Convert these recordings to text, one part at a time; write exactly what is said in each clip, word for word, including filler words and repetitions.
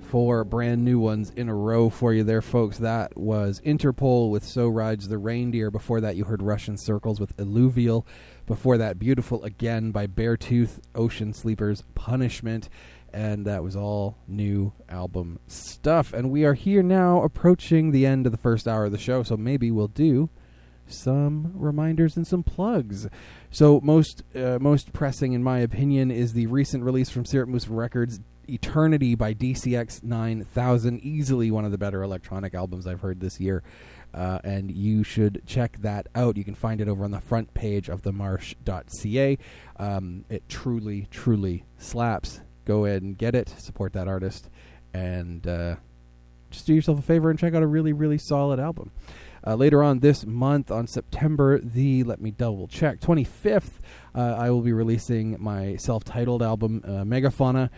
Four brand new ones in a row for you there, folks. That was Interpol with So Rides the Reindeer. Before that, you heard Russian Circles with Illuvial. Before that, Beautiful Again by Beartooth, Ocean Sleepers, Punishment. And that was all new album stuff. And we are here now approaching the end of the first hour of the show, so maybe we'll do some reminders and some plugs. So most uh, most pressing, in my opinion, is the recent release from Syrup Moose Records, Eternity by D C X nine thousand. Easily one of the better electronic albums I've heard this year. Uh, and you should check that out. You can find it over on the front page of the marsh dot c a. Um, it truly, truly slaps. Go ahead and get it. Support that artist. And uh, just do yourself a favor and check out a really, really solid album. Uh, later on this month, on September the, let me double check, twenty-fifth, uh, I will be releasing my self-titled album, uh, Megafauna,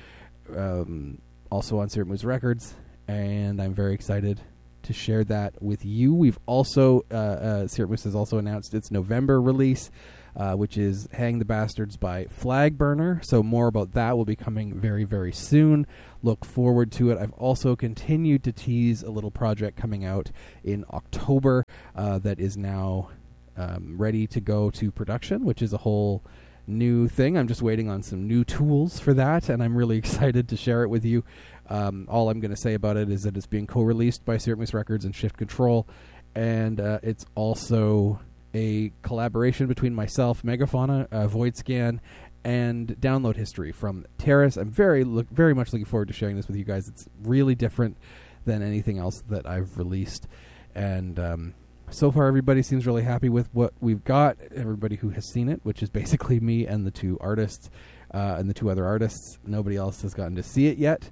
um, also on Syrup Moose Records, and I'm very excited to share that with you. We've also, uh, uh, Syrup Moose has also announced its November release, uh, which is Hang the Bastards by Flagburner, so more about that will be coming very, very soon. Look forward to it. I've also continued to tease a little project coming out in October uh, that is now um, ready to go to production, which is a whole new thing. I'm just waiting on some new tools for that, and I'm really excited to share it with you. Um, all I'm going to say about it is that it's being co-released by Syrup Moose Records and Shift Control, and uh, it's also a collaboration between myself, Megafauna, uh, Void Scan, and Download History from Terrace. I'm very look very much looking forward to sharing this with you guys. It's really different than anything else that I've released, and um, so far everybody seems really happy with what we've got. Everybody who has seen it, which is basically me and the two artists uh, and the two other artists. Nobody else has gotten to see it yet,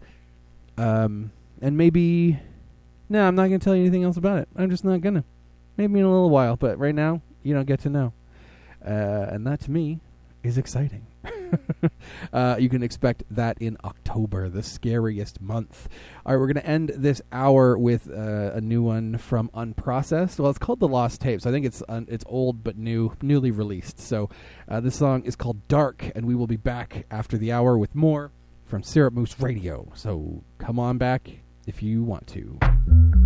um, and maybe no, I'm not going to tell you anything else about it. I'm just not gonna. Maybe in a little while, but right now you don't get to know, uh, and that to me is exciting. uh, you can expect that in October, the scariest month. All right, we're going to end this hour with uh, a new one from Unprocessed. Well, it's called The Lost Tapes. I think it's un- it's old but new, newly released. So uh, this song is called Dark, and we will be back after the hour with more from Syrup Moose Radio. So come on back if you want to.